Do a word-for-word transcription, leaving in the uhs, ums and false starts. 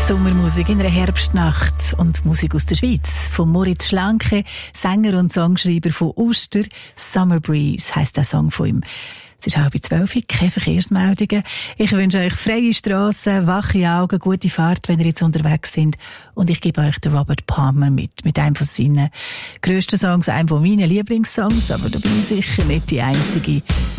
Sommermusik in einer Herbstnacht und Musik aus der Schweiz. Von Moritz Schlanke, Sänger und Songschreiber von Uster. Summer Breeze heisst der Song von ihm. Es ist halb zwölf, keine Verkehrsmeldungen. Ich wünsche euch freie Strassen, wache Augen, gute Fahrt, wenn ihr jetzt unterwegs seid. Und ich gebe euch den Robert Palmer mit, mit einem von seinen grössten Songs, einem von meinen Lieblingssongs. Aber da bin ich sicher nicht die Einzige.